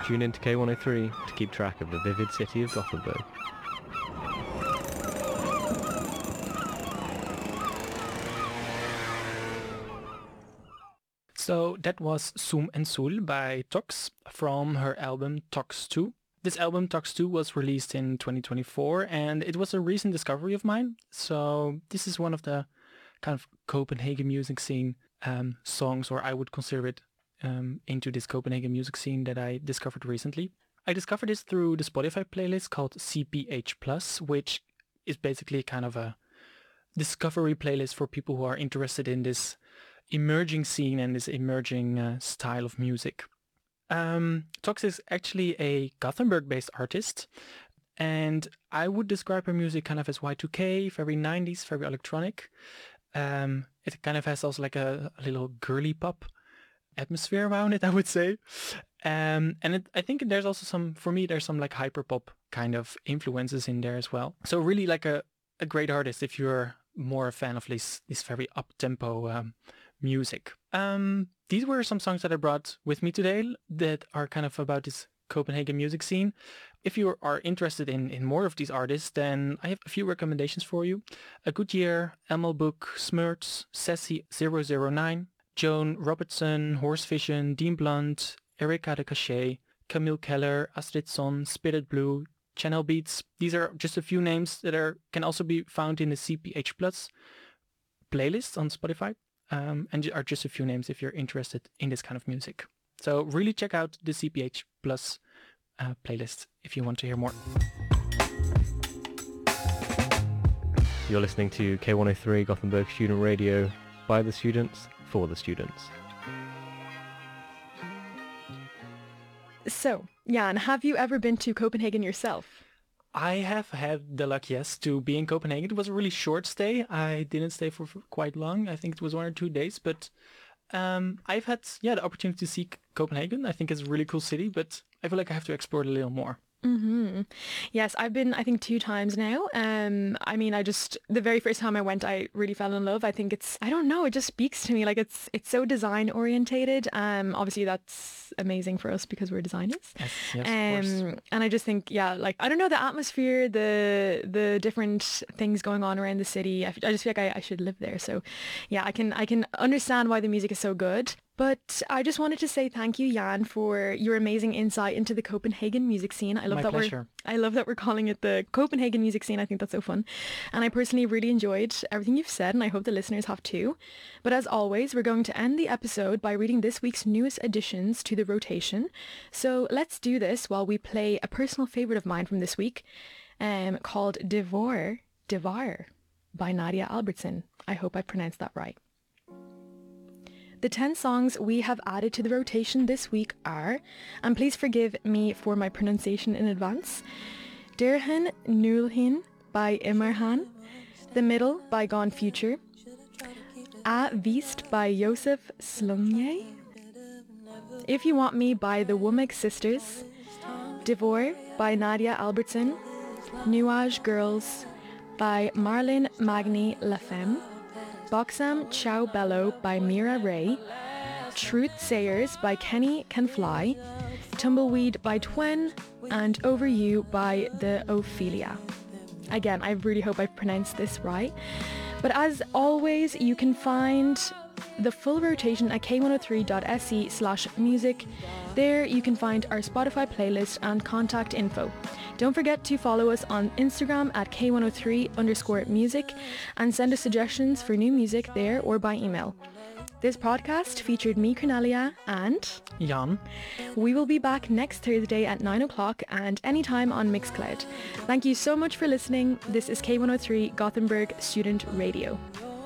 Tune in to K103 to keep track of the vivid city of Gothenburg. So that was Zoom and Sul by Tox from her album Tox 2. This album Tox 2 was released in 2024 and it was a recent discovery of mine. So this is one of the kind of Copenhagen music scene songs, or I would consider it into this Copenhagen music scene that I discovered recently. I discovered this through the Spotify playlist called CPH+, which is basically kind of a discovery playlist for people who are interested in this emerging scene and this emerging style of music. Tox is actually a Gothenburg-based artist, and I would describe her music kind of as Y2K, very 90s, very electronic. It kind of has also like a little girly pop atmosphere around it, I would say. I think there's also there's some like hyper pop kind of influences in there as well. So really like a great artist if you're more a fan of this very up-tempo music. These were some songs that I brought with me today that are kind of about this Copenhagen music scene. If you are interested in more of these artists, then I have a few recommendations for you. A Good Year, Emil Book, Smirts, Sassy 009, Joan Robertson, Horse Vision, Dean Blunt, Erika de Cachet, Camille Keller, Astrid Son, Spirited Blue, Channel Beats. These are just a few names that can also be found in the CPH Plus playlist on Spotify, and are just a few names if you're interested in this kind of music. So really check out the CPH Plus playlist if you want to hear more. You're listening to K103 Gothenburg Student Radio, by the students, for the students. So, Jan, have you ever been to Copenhagen yourself? I have had the luck, yes, to be in Copenhagen. It was a really short stay. I didn't stay for quite long. I think it was 1 or 2 days, but I've had the opportunity to see Copenhagen. I think it's a really cool city, but I feel like I have to explore it a little more. Mm-hmm. Yes, I've been, I think, 2 times now. I mean, the very first time I went, I really fell in love. I think I don't know, it just speaks to me. Like it's so design orientated. Obviously that's amazing for us because we're designers. Yes, of course. And I just think, like, I don't know, the atmosphere, the different things going on around the city. I just feel like I should live there. So yeah, I can understand why the music is so good. But I just wanted to say thank you, Jan, for your amazing insight into the Copenhagen music scene. I love that we're calling it the Copenhagen music scene. I think that's so fun. And I personally really enjoyed everything you've said, and I hope the listeners have too. But as always, we're going to end the episode by reading this week's newest additions to the rotation. So let's do this while we play a personal favorite of mine from this week, called Devar by Nadia Albertson. I hope I pronounced that right. The 10 songs we have added to the rotation this week are, and please forgive me for my pronunciation in advance, Derhen Nulhin by Immerhan, The Middle by Gone Future, A Vist by Josef Slunje, If You Want Me by the Womack Sisters, Devor by Nadia Albertson, Nuage Girls by Marlene Magni Lafemme, Boxam Ciao Bello by Mira Ray, Truth Sayers by Kenny Can Fly, Tumbleweed by Twen, and Over You by the Ophelia. Again, I really hope I pronounced this right. But as always, you can find the full rotation at k103.se/music. There you can find our Spotify playlist and contact info. Don't forget to follow us on Instagram at k103_music and send us suggestions for new music there or by email. This podcast featured me, Cornelia, and Jan. We will be back next Thursday at 9 o'clock and anytime on Mixcloud. Thank you so much for listening. This is K103 Gothenburg Student Radio.